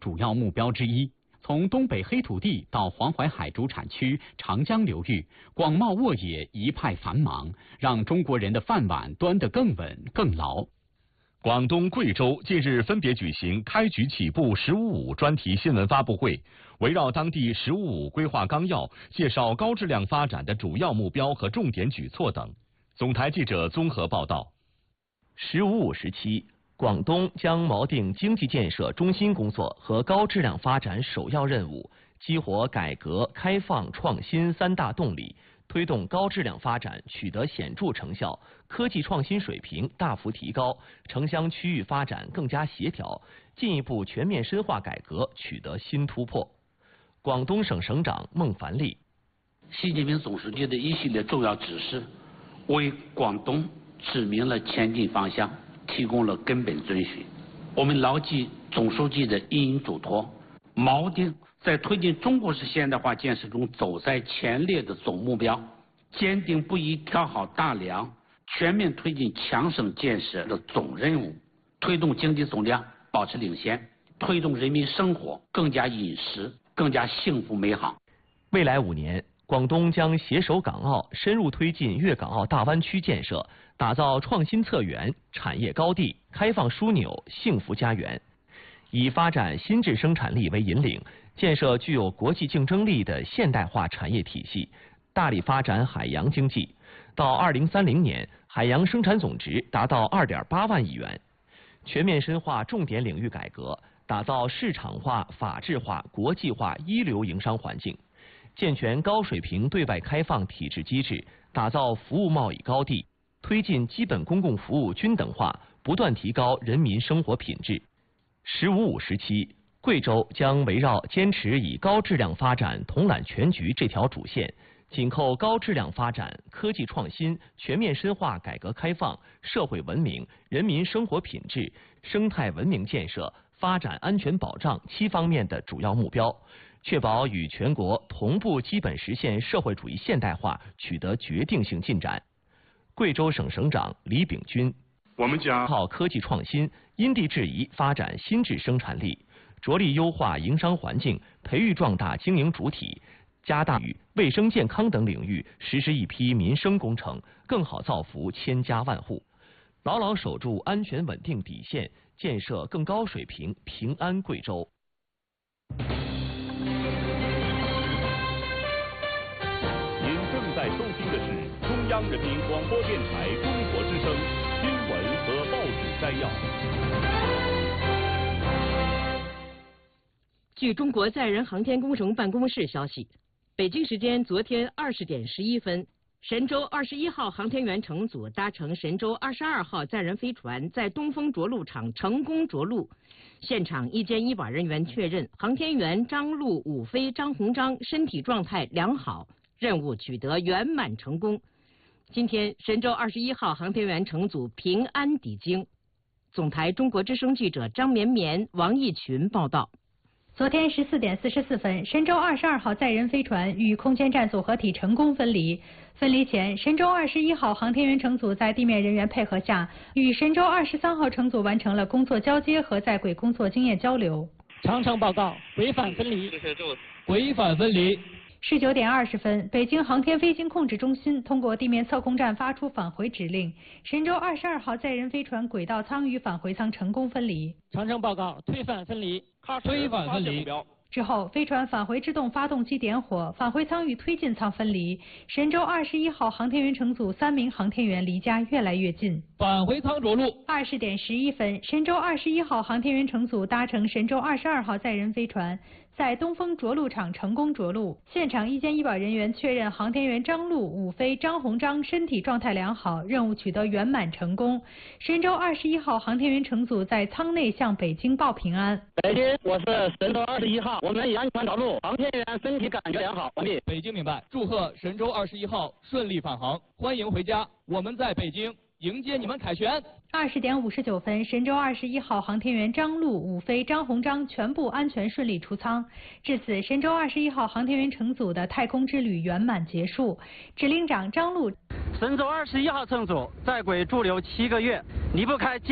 主要目标之一。从东北黑土地到黄淮海主产区、长江流域，广袤沃野一派繁忙，让中国人的饭碗端得更稳更牢。 广东、贵州近日分别举行开局起步“十五五”专题新闻发布会，围绕当地“十五五”规划纲要，介绍高质量发展的主要目标和重点举措等。总台记者综合报道。 “十五五”时期，广东将锚定经济建设中心工作和高质量发展首要任务，激活改革开放创新三大动力，推动高质量发展取得显著成效，科技创新水平大幅提高，城乡区域发展更加协调，进一步全面深化改革取得新突破。广东省省长孟凡利： 习近平总书记的一系列重要指示，为广东指明了前进方向，提供了根本遵循。我们牢记总书记的引领嘱托，锚定在推进中国式现代化建设中走在前列的总目标，坚定不移挑好大梁，全面推进强省建设的总任务，推动经济总量保持领先，推动人民生活更加殷实、更加幸福美好。 未来5年，广东将携手港澳，深入推进粤港澳大湾区建设，打造创新策源、产业高地、开放枢纽、幸福家园。以发展新质生产力为引领，建设具有国际竞争力的现代化产业体系，大力发展海洋经济。到2030年，海洋生产总值达到2.8万亿元。全面深化重点领域改革，打造市场化、法治化、国际化一流营商环境，健全高水平对外开放体制机制，打造服务贸易高地，推进基本公共服务均等化，不断提高人民生活品质。“十五五”时期，贵州将围绕坚持以高质量发展统揽全局这条主线，紧扣高质量发展、科技创新、全面深化改革开放、社会文明、人民生活品质、生态文明建设、发展安全保障7方面的主要目标，确保与全国同步基本实现社会主义现代化取得决定性进展。贵州省省长李炳军： 我们将靠科技创新，因地制宜发展新质生产力，着力优化营商环境，培育壮大经营主体，加大与卫生健康等领域实施一批民生工程，更好造福千家万户，牢牢守住安全稳定底线，建设更高水平平安贵州。 您正在收听的是中央人民广播电台中国之声新闻和报纸摘要。 据中国载人航天工程办公室消息，北京时间昨天20点11分，神舟21号航天员乘组搭乘神舟22号载人飞船在东风着陆场成功着陆。现场医监医保人员确认，航天员张陆、武飞、张鸿章身体状态良好，任务取得圆满成功。今天，神舟21号航天员乘组平安抵京。总台中国之声记者张绵绵、王义群报道。 昨天14点44分，神舟22号载人飞船与空间站组合体成功分离。分离前，神舟21号航天员乘组在地面人员配合下，与神舟23号乘组完成了工作交接和在轨工作经验交流。 长城报告：违反分离，违反分离。 19点20分，北京航天飞行控制中心通过地面测控站发出返回指令，神舟22号载人飞船轨道舱与返回舱成功分离。 长城报告：推反分离，推反分离。 之后，飞船返回制动发动机点火，返回舱与推进舱分离。神舟21号航天员乘组3名航天员离家越来越近。 返回舱着陆。 20点11分，神舟21号航天员乘组搭乘神舟22号载人飞船在东风着陆场成功着陆。现场医监医保人员确认，航天员张陆、武飞、张鸿章身体状态良好，任务取得圆满成功。神舟21号航天员乘组在舱内向北京报平安。 北京，我是神舟21号，我们已安全着陆，航天员身体感觉良好，完毕。 北京明白，祝贺神舟21号顺利返航，欢迎回家，我们在北京迎接你们凯旋。 20点59分，神舟21号航天员张陆、武飞、张鸿章全部安全顺利出舱。至此，神舟21号航天员乘组的太空之旅圆满结束。指令长张陆： 神舟21号乘组在轨驻留7个月，离不开